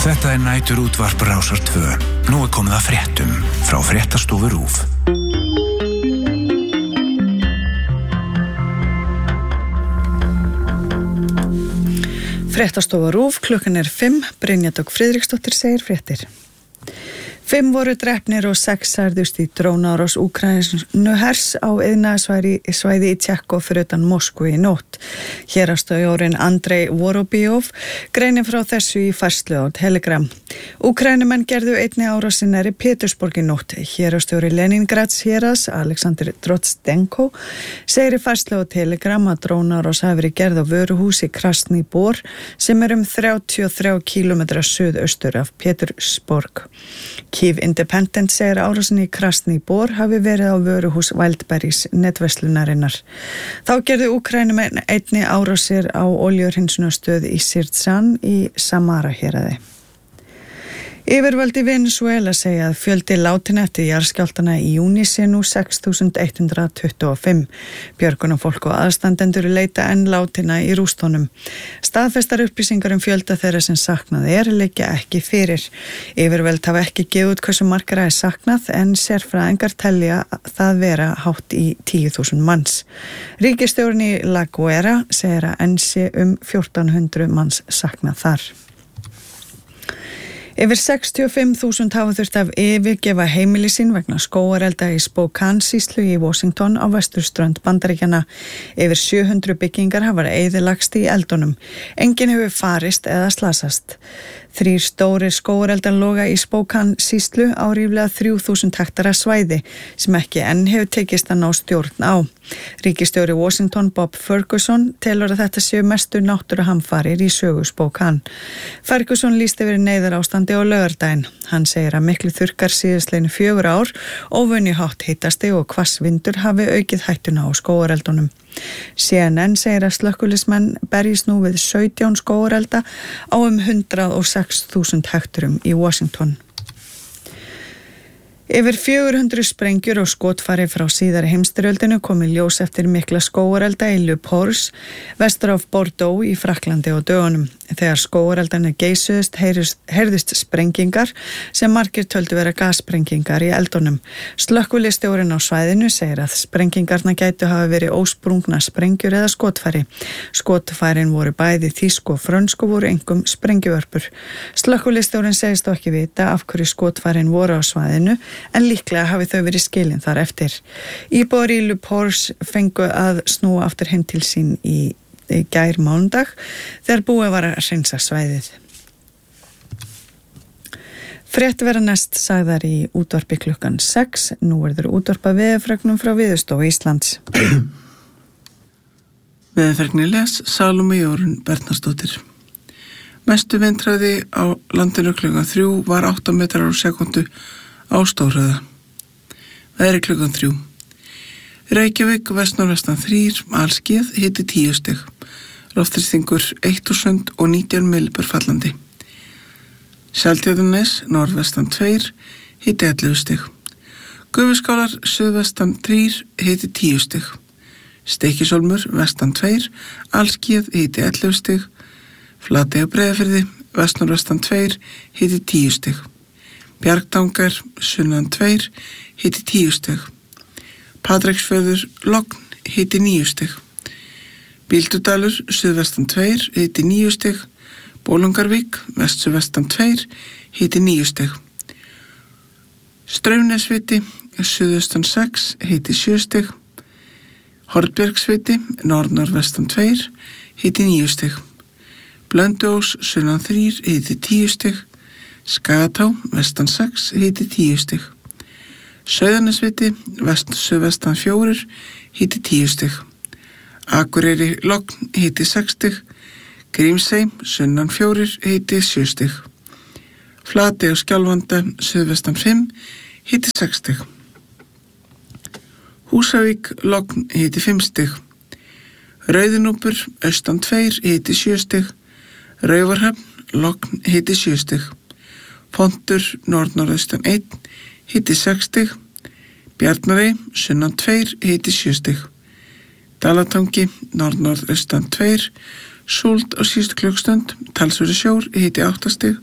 Þetta nætur útvarp Rásar 2. Nú komið að fréttum frá Fréttastofu RÚV. Fréttastofa RÚV, klukkan 5, Brynja Dögg Friðriksdóttir segir fréttir. 5 voru drepnir og 6 særðust í drónaárás Úkraínu hers á iðnaðarsvæði í Tékkó fyrir utan Moskvu í nótt. Héraðsstjóri Andrei Vorobjov greinir frá þessu í færslu á Telegram. Úkraínumenn gerðu einnig árásin nærri Pétursborg í nótt. Héraðsstjóri Leningrads héraðs, Alexander Trotstenko, segir í færslu á Telegram að drónaárás hafi verið gerð á vöruhús í Krasný Bor sem 33 kílómetra suðaustur af Pétursborg. Kyiv Independent segir árásin í Krasný Bor hafi verið á vöruhús Wildberries netverslunarinnar. Þá gerðu Úkraínumenn einnig árásir á olíuhreinsunarstöð í Sirtsan í Samara héraði. Yfirvöld í Venezuela segja að fjöldi látin eftir jarðskjálftana í júní sé nú 6.125. Björgunarfólk og aðstandendur leita enn látina í rústónum. Staðfestar upplýsingar fjölda þeirra sem saknað liggja ekki fyrir. Yfirvöld hafa ekki gefið út hversu margra saknað en sérfræðingar telja það vera hátt í 10.000 manns. Ríkisstjórinn í La Guaira segir að enn sé 1.400 manns saknað þar. Yfir 65.000 hafa þurft að yfirgefa heimili sín vegna skógarelda í Spokane sýslu í Washington á vesturströnd Bandaríkjanna. Yfir 700 byggingar hafa eyðilagst í eldunum. Enginn hefur farist eða slasast. 3 stórir skógareldar loga í Spokane sýslu á ríflega 3.000 hektara svæði sem ekki enn hefur tekist að ná stjórn á. Ríkisstjóri Washington Bob Ferguson telur að þetta séu mestu náttúruhamfarir í sögu Spokane. Ferguson lýsti yfir neyðarástandi á laugardaginn. Hann segir að miklu þurrkar síðastliðin 4 ár, óvenju hátt hitasti og hvassvindur hafi aukið hættuna á skógareldunum. CNN segir að slökkviliðsmenn berjist nú við 17 skógarelda á 106.000 hekturum í Washington. Yfir 400 sprengjur og skotfæri frá síðari heimsstyrjöldinu kom í ljós eftir mikla skógarelda í Le Pors, vestur af Bordeaux í Frakklandi á dögunum. Þegar skógareldarnir geisuðust heyrðust sprengingar sem margir töldu vera gassprengingar í eldunum. Slökkviliðsstjórinn á svæðinu segir að sprengingarna gætu hafa verið ósprungna sprengjur eða skotfæri. Skotfærin voru bæði þýsk og frönsk og voru einkum sprengjuvörpur. Slökkviliðsstjórinn segist þó ekki vita af hverju skotfærin voru á svæðinu en líklega hafi þau verið skilin þar eftir. Íbúar í Le Pors fengu að snúa aftur heim til sín í gær mánudag þegar búið var að hreinsa svæðið. Frétt vera næst sagðar í útvarpi klukkan 6. Nú verður útvarpað veðurfregnum frá Veðurstofu Íslands. Veðurfregnir les Salome Jórunn Bernharðsdóttir. Mestu vindhraði á landinu klukkan 3 var 8 metrar á sekundu á Stórhöfða. Veðri klukkan 3. Reykjavík vestnorvestan 3, alskið, hiti 10 stig. Loftþrýstingur 1019 millibur fallandi. Seltjarnarnes norðvestan 2, hiti 11 stig. Gufuskálar suðvestan 3, hiti 10 stig. Stykkishólmur vestan 2, alskið, hiti 11 stig. Flatey á Breiðafirði vestnorvestan 2, hiti 10 stig. Bjargtangar sunnan 2, hiti 10 stig. Patreksfjörður logn, hiti 9 stig. Bíldudalur suðvestan 2, hiti 9 stig. Bolungarvík vestsuvestan 2, hiti 9 stig. Straumnesviti suðaustan 6, hiti 7 stig. Hornbjargsviti norðnorvestan 2, hiti 9 stig. Blönduós sunnan 3, hiti 10 stig. Skagatá vestan 6, hiti 10 stig. Sauðanesviti suðvestan 4, hiti 10 stig. Akureyri logn, hiti 6 stig. Grímsey sunnan 4, hiti 7 stig. Flatey á Skjálfanda suðvestan 5, hiti 6 stig. Húsavík logn, hiti 5 stig. Rauðinúpur austan 2, hiti 7 stig. Raufarhöfn logn, hiti 7 stig. Pontur norðnorðaustan 1, hiti 6 stig. Bjarnarey sunnan 2, hiti 7 stig. Dalatangi norðnorðaustan 2, súld á síðustu klukkstund, talsverður sjór, hiti 8 stig.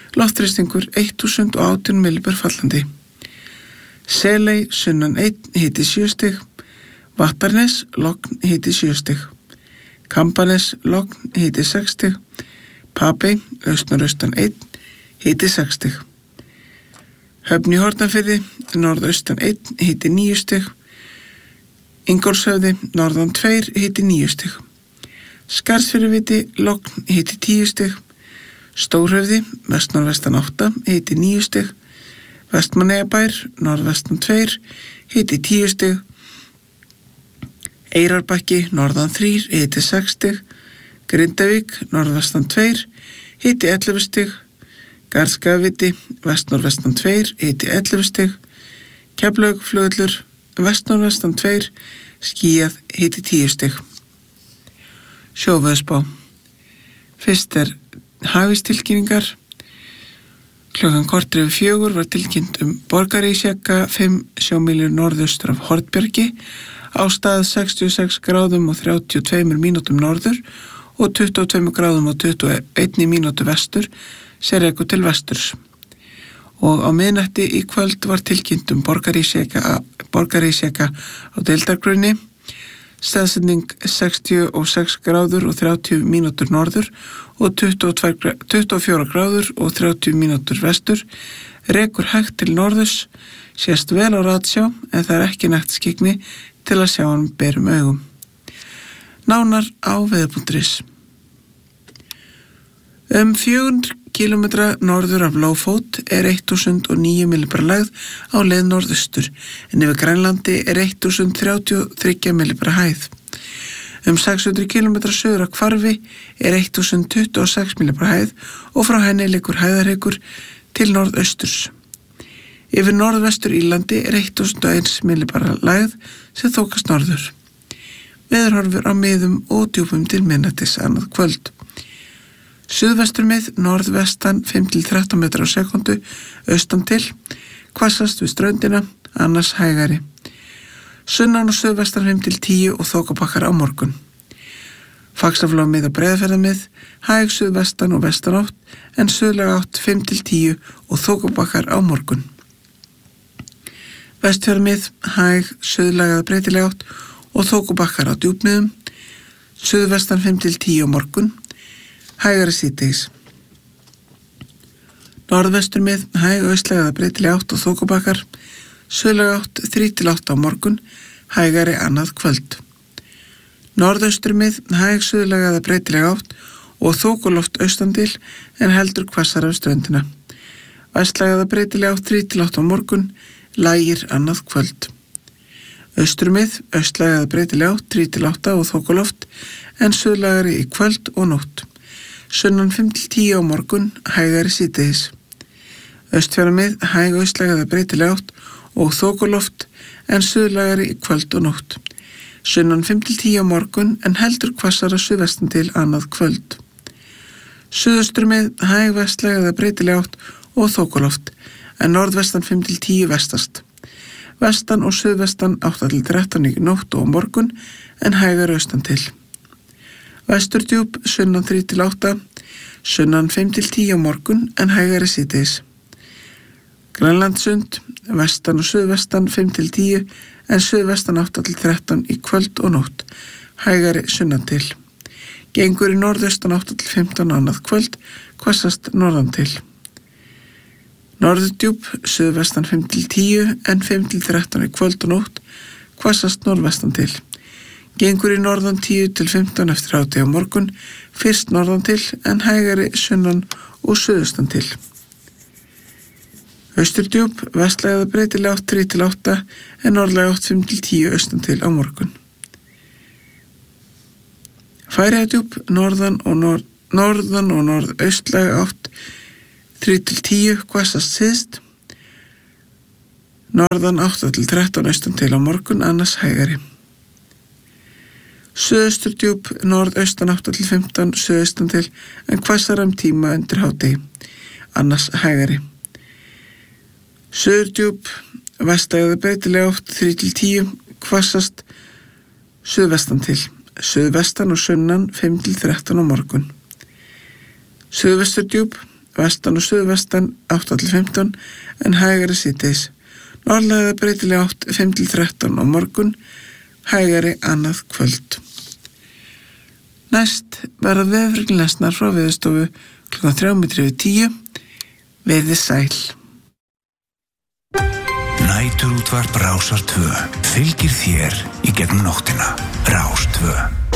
loftþrýstingur 1018 millibör fallandi. Seley, sunnan 1, hiti 7 stig. Vattarnes, logn, hiti 7 stig. Kambanes, logn, hiti 6 stig. Papey, austan 1, hiti 6 stig. Höfn í Hornafirði, norðaustan 1, hiti 9 stig. Ingólfshöfði, norðan 2, hiti 9 stig. Skarðsfjarðarviti, logn, hiti 10 stig. Stórhöfði, vestnorðvestan 8, hiti 9 stig. Vestmannaeyjabær, norðvestan 2, hiti 10 stig. Eyrarbakki, norðan 3, hiti 6 stig. Grindavík, norðvestan 2, hiti 11 stig. Garðskagaviti, vestnorðvestan 2, hiti 11 stig. Keflavíkurflugvöllur, vestnorðvestan 2, skýjað, hiti 10 stig. Sjóveðurspá. Fyrst hafístilkynningar. Klukkan korter yfir 4 var tilkynnt Borgarísjaka 5 sjómílur norðaustur af Hornbjargi á stað 66 gráðum og 32 mínútum norður og 22 gráðum og 21 mínútu vestur sem rekur til vesturs. Og á miðnætti í kvöld var tilkynnt Borgarísjaka á deildargrunni, staðsetning 66 gráður og 30 mínútur norður og 24 gráður og 30 mínútur vestur, rekur hægt til norðurs, sést vel á ratsjá en það ekki nægt skyggni til að sjá hann berum augum. Nánar á veður.is. 4 kilometra norður af Lófót 1009 millibara lægð á leið norðaustur, en yfir Grænlandi 1033 millibara hæð. 600 kilometra söður af Hvarfi 1026 millibara hæð og frá henni liggur hæðarhryggur til norðausturs. Yfir norðvestur Írlandi 1001 millibara lægð sem þokast norður. Veðurhorfur á miðum og djúpum til miðnættis annað kvöld. Suðvesturmið, norðvestan 5-13 metrar á sekundu, austan til, hvassast við ströndina, annars hægari. Sunnan og suðvestan 5-10 og þokubakkar á morgun. Faxaflóamið og Breiðafjarðarmið, hæg suðvestan og vestanátt, en suðlæg átt 5-10 og þokubakkar á morgun. Vestfjarðarmið, hæg suðlæg eða breytileg átt og þokubakkar á djúpmiðum, suðvestan 5-10 á morgun, hægari síðdegis. Norðvesturmið, hæg austlæg eða breytileg átt og þokubakkar, suðlæg átt 3-8 á morgun, hægari annað kvöld. Norðausturmið, hæg suðlæg eða breytileg átt og þokuloft austandil en heldur hvassar af ströndina. Vestlæg eða breytileg átt 3-8 á morgun, lægir annað kvöld. Austrumið, austlæg eða breytileg átt 3-8 og þokuloft en suðlægari í kvöld og nótt. Sunnan 5-10 á morgun, hægari síðdegis. Austfjarðarmið, hæg austlæg eða breytileg átt og þokuloft en suðlægari í kvöld og nótt. Sunnan 5-10 á morgun en heldur hvassara suðvestan til annað kvöld. Suðausturmið, hæg vestlæg eða breytileg átt og þokuloft en norðvestan 5-10 vestast. Vestan og suðvestan 8-13 í nótt og á morgun en hægari austan til. Vesturdjúp, sunnan 3-8, sunnan 5-10 á morgun en hægari síðdegis. Grænlandssund, vestan og suðvestan 5-10 en suðvestan 8-13 í kvöld og nótt, hægari sunnan til. Gengur í norðaustan 8-15 annað kvöld, hvassast norðan til. Norðurdjúp, suðvestan 5-10 en 5-13 í kvöld og nótt, hvassast norðvestan til. Gengur í norðan 10-15 eftir hádegi á morgun, fyrst norðan til en hægari sunnan og suðaustan til. Austurdjúp, vestlæg eða breytileg átt 3-8 en norðlæg átt 5-10 austan til á morgun. Færeyjadjúp, norðan og norðaustlæg átt 3-10 hvassast syðst, norðan 8-13 austan til á morgun, annars hægari. Suðausturdjúp, norðaustan 8-15 suðaustan til en hvassara tíma undir hádegi, annars hægari. Suðurdjúp, vestlæg eða breytileg átt 3-10 hvassast suðvestan til, suðvestan og sunnan 5-13 á morgun. Suðvesturdjúp, vestan og suðvestan 8-15 en hægari síðdegis. Norðlægða breytileg átt 5-13 á morgun, hægari annað kvöld. Næst verða veðurfregnir frá Veðurstofu klukkan 9:03. Verið sæl. Næturútvarp Rásar 2 fylgir þér í gegnum nóttina. Rás 2.